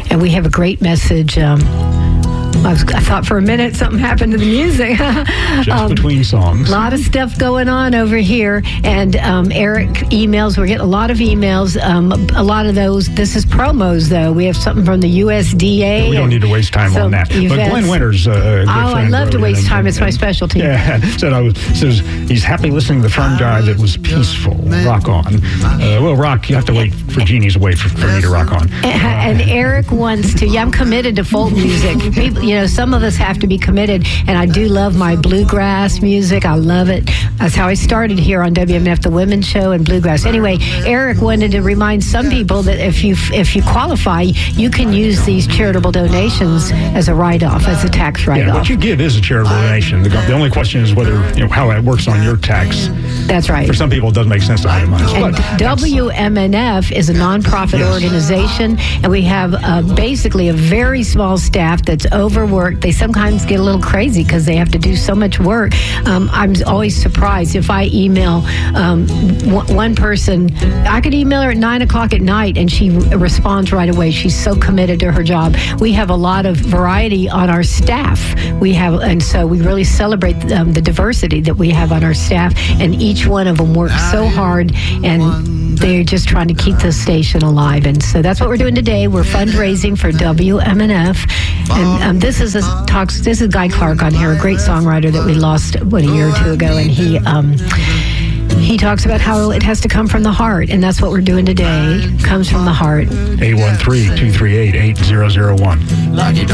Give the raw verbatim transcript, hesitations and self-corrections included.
and we have a great message. Um, I, was, I thought for a minute something happened to the music. Just um, between songs. A lot of stuff going on over here. And um, Eric emails, we're getting a lot of emails. Um, a lot of those, this is promos, though. We have something from the U S D A. We don't need to waste time so on that. Events. But Glenn Winters, uh, a good oh, I friend, love to waste and, time. and, It's my specialty. Yeah, said I was. Says he's happy listening to the Fern Drive. It was peaceful. Rock on. Uh, well, rock. You have to wait for Jeannie's away for, for me to rock on. And, and Eric wants to. Yeah, I'm committed to folk music. People, you know, some of us have to be committed, and I do love my bluegrass music. I love it. That's how I started here on W M F, the Women's Show and bluegrass. Anyway, Eric wanted to remind some people that if you if you qualify, you can use these charitable donations as a write-off, as a tax write-off. Yeah, what you give is a charitable donation. The, the only question is whether, you know, how it works on your tax. That's right. For some people, it doesn't make sense to itemize. And W M N F is a nonprofit yes. organization, and we have uh, basically a very small staff that's overworked. They sometimes get a little crazy because they have to do so much work. Um, I'm always surprised if I email um, w- one person. I could email her at nine o'clock at night, and she r- responds right away. She's so committed to her job. We have a lot of variety on our staff. We have, and so we really celebrate um, the diversity that we have on our staff, and each one of them works so hard, and they're just trying to keep the station alive. And so that's what we're doing today. We're fundraising for W M N F, and um, this is a talks. This is Guy Clark on here, a great songwriter that we lost what a year or two ago, and he. Um, He talks about how it has to come from the heart, and that's what we're doing today. Comes from the heart. eight one three, two three eight, eight zero zero one.